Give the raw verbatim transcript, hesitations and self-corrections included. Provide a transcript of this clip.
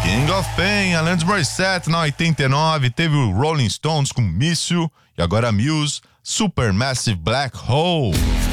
King of Pain, Alanis Morissette na oitenta e nove, teve o Rolling Stones com Miss You e agora a Muse, Supermassive Black Hole.